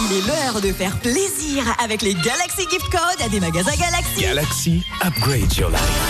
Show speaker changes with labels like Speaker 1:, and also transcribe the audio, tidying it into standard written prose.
Speaker 1: Il est l'heure de faire plaisir avec les Galaxy Gift Codes des magasins Galaxy.
Speaker 2: Galaxy, upgrade your life.